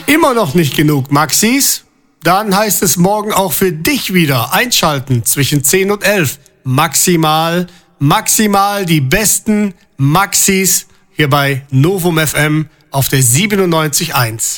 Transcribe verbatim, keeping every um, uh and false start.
Immer noch nicht genug Maxis? Dann heißt es morgen auch für dich wieder einschalten zwischen zehn und elf. Maximal, maximal die besten Maxis hier bei Novum F M auf der siebenundneunzig Komma eins.